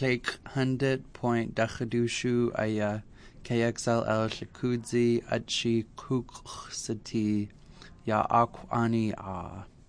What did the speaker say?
Clake Hundit Point Dachadushu Aya KXL El Shakudzi Achi Kuksati Ya Akwani A.